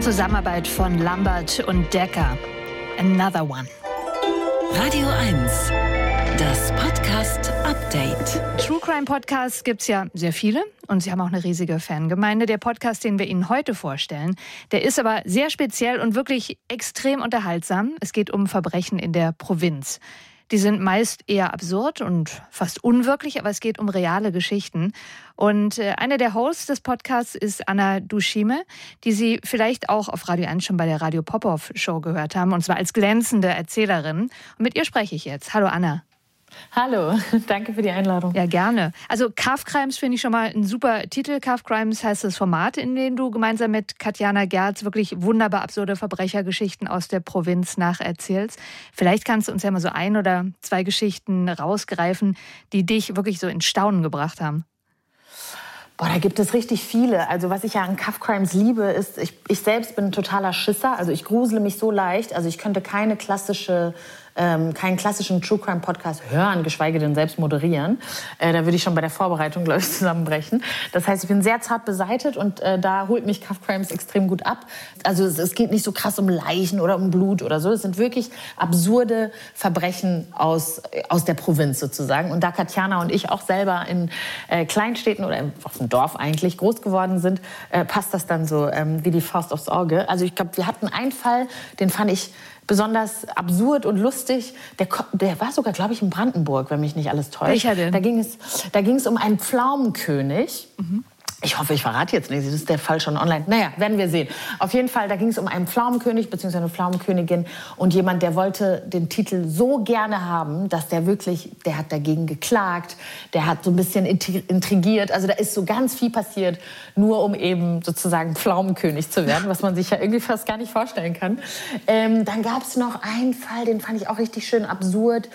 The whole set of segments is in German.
Zusammenarbeit von Lambert und Decker. Another One. Radio 1, das Podcast-Update. True Crime Podcasts gibt es ja sehr viele und sie haben auch eine riesige Fangemeinde. Der Podcast, den wir Ihnen heute vorstellen, der ist aber sehr speziell und wirklich extrem unterhaltsam. Es geht um Verbrechen in der Provinz. Die sind meist eher absurd und fast unwirklich, aber es geht um reale Geschichten. Und eine der Hosts des Podcasts ist Anna Dushime, die Sie vielleicht auch auf Radio 1 schon bei der Radio Popov Show gehört haben, und zwar als glänzende Erzählerin. Und mit ihr spreche ich jetzt. Hallo Anna. Hallo, danke für die Einladung. Ja, gerne. Also Calf Crimes finde ich schon mal ein super Titel. Calf Crimes heißt das Format, in dem du gemeinsam mit Katjana Gerz wirklich wunderbar absurde Verbrechergeschichten aus der Provinz nacherzählst. Vielleicht kannst du uns ja mal so ein oder zwei Geschichten rausgreifen, die dich wirklich so in Staunen gebracht haben. Boah, da gibt es richtig viele. Also was ich ja an Calf Crimes liebe, ist, ich selbst bin ein totaler Schisser. Also ich grusele mich so leicht. Also ich könnte keinen klassischen True Crime Podcast hören, geschweige denn selbst moderieren. Da würde ich schon bei der Vorbereitung, glaube ich, zusammenbrechen. Das heißt, ich bin sehr zart beseitet und da holt mich Calf Crimes extrem gut ab. Also es geht nicht so krass um Leichen oder um Blut oder so. Es sind wirklich absurde Verbrechen aus der Provinz sozusagen. Und da Katjana und ich auch selber in Kleinstädten oder auf dem Dorf eigentlich groß geworden sind, passt das dann so wie die Faust aufs Auge. Also ich glaube, wir hatten einen Fall, den fand ich besonders absurd und lustig. Der war sogar, glaube ich, in Brandenburg, wenn mich nicht alles täuscht. Welcher denn? Da ging es um einen Pflaumenkönig. Mhm. Ich hoffe, ich verrate jetzt nicht, das ist der Fall schon online. Naja, werden wir sehen. Auf jeden Fall, da ging es um einen Pflaumenkönig bzw. eine Pflaumenkönigin und jemand, der wollte den Titel so gerne haben, dass der hat dagegen geklagt, der hat so ein bisschen intrigiert. Also da ist so ganz viel passiert, nur um eben sozusagen Pflaumenkönig zu werden, was man sich ja irgendwie fast gar nicht vorstellen kann. Dann gab es noch einen Fall, den fand ich auch richtig schön absurd.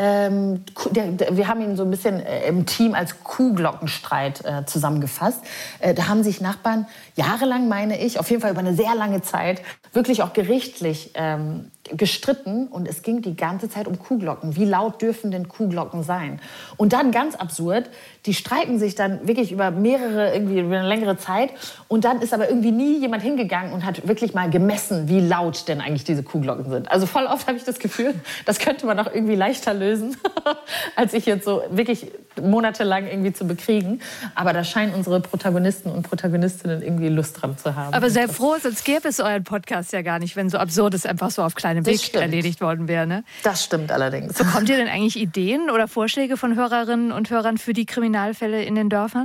Wir haben ihn so ein bisschen im Team als Kuhglockenstreit zusammengefasst. Da haben sich Nachbarn jahrelang, meine ich, auf jeden Fall über eine sehr lange Zeit, wirklich auch gerichtlich gestritten. Und es ging die ganze Zeit um Kuhglocken. Wie laut dürfen denn Kuhglocken sein? Und dann ganz absurd, die streiten sich dann wirklich über eine längere Zeit. Und dann ist aber irgendwie nie jemand hingegangen und hat wirklich mal gemessen, wie laut denn eigentlich diese Kuhglocken sind. Also voll oft habe ich das Gefühl, das könnte man auch irgendwie leichter lösen, als ich jetzt so wirklich monatelang irgendwie zu bekriegen. Aber da scheinen unsere Protagonisten und Protagonistinnen irgendwie Lust dran zu haben. Aber sehr froh, sonst gäbe es euren Podcast ja gar nicht, wenn so Absurdes einfach so auf kleinem Weg erledigt worden wäre. Ne? Das stimmt allerdings. Bekommt ihr denn eigentlich Ideen oder Vorschläge von Hörerinnen und Hörern für die Kriminalfälle in den Dörfern?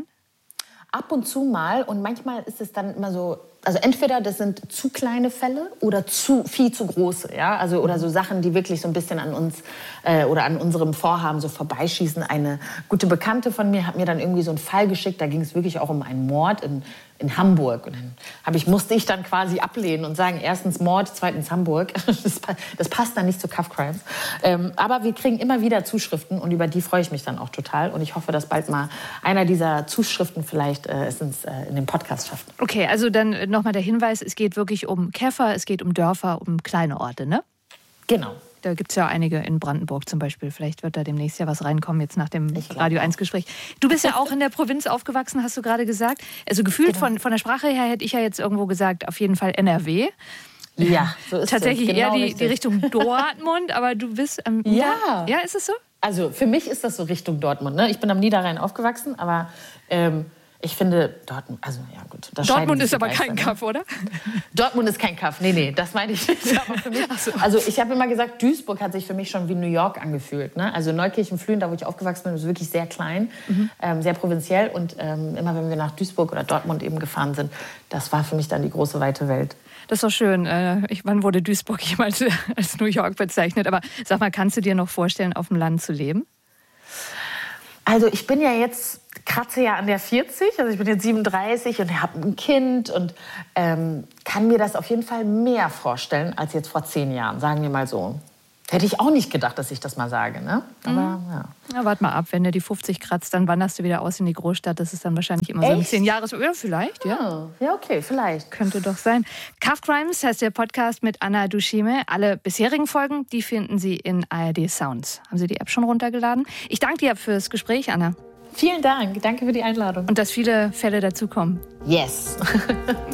Ab und zu mal. Und manchmal ist es dann immer so, also entweder das sind zu kleine Fälle oder viel zu große. Ja? Also, oder so Sachen, die wirklich so ein bisschen an uns oder an unserem Vorhaben so vorbeischießen. Eine gute Bekannte von mir hat mir dann irgendwie so einen Fall geschickt. Da ging es wirklich auch um einen Mord in Hamburg. Und dann musste ich dann quasi ablehnen und sagen, erstens Mord, zweitens Hamburg. Das passt dann nicht zu Calf Crimes. Aber wir kriegen immer wieder Zuschriften und über die freue ich mich dann auch total. Und ich hoffe, dass bald mal einer dieser Zuschriften vielleicht es in den Podcast schafft. Okay, also dann nochmal der Hinweis, es geht wirklich um Käfer, es geht um Dörfer, um kleine Orte, ne? Genau. Da gibt es ja einige in Brandenburg zum Beispiel. Vielleicht wird da demnächst ja was reinkommen, jetzt nach dem Radio 1-Gespräch. Du bist ja auch in der Provinz aufgewachsen, hast du gerade gesagt. Also gefühlt von der Sprache her hätte ich ja jetzt irgendwo gesagt, auf jeden Fall NRW. Ja, so ist tatsächlich genau eher die Richtung Dortmund, aber du bist ja, ist es so? Also für mich ist das so Richtung Dortmund. Ne? Ich bin am Niederrhein aufgewachsen, aber ich finde Dortmund, also ja gut. Dortmund ist aber kein Kaff, oder? Dortmund ist kein Kaff, nee, das meine ich nicht. Aber für mich, also ich habe immer gesagt, Duisburg hat sich für mich schon wie New York angefühlt. Ne? Also Neukirchen-Flühen, da wo ich aufgewachsen bin, ist wirklich sehr klein, sehr provinziell. Und immer wenn wir nach Duisburg oder Dortmund eben gefahren sind, das war für mich dann die große, weite Welt. Das ist doch schön. Wann wurde Duisburg jemals als New York bezeichnet? Aber sag mal, kannst du dir noch vorstellen, auf dem Land zu leben? Also ich bin ja jetzt, kratze ja an der 40, also ich bin jetzt 37 und habe ein Kind und kann mir das auf jeden Fall mehr vorstellen als jetzt vor 10 Jahren, sagen wir mal so. Hätte ich auch nicht gedacht, dass ich das mal sage, ne? Aber ja, warte mal ab, wenn du die 50 kratzt, dann wanderst du wieder aus in die Großstadt. Das ist dann wahrscheinlich immer so ein 10 Jahres... Ja, vielleicht, ja. Ja, okay, vielleicht. Könnte doch sein. Calf Crimes heißt der Podcast mit Anna Dushime. Alle bisherigen Folgen, die finden Sie in ARD Sounds. Haben Sie die App schon runtergeladen? Ich danke dir fürs Gespräch, Anna. Vielen Dank. Danke für die Einladung. Und dass viele Fälle dazukommen. Yes.